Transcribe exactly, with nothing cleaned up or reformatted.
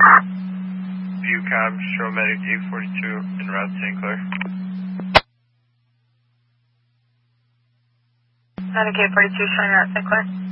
Viewcom, show medic eight forty-two en route to Saint Clair. Medic eight forty-two showing route Saint Clair.